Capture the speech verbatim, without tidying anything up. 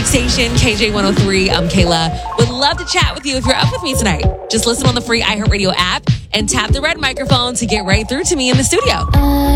music station, K J one oh three. I'm Kayla. Would love to chat with you if you're up with me tonight. Just listen on the free iHeartRadio app and tap the red microphone to get right through to me in the studio.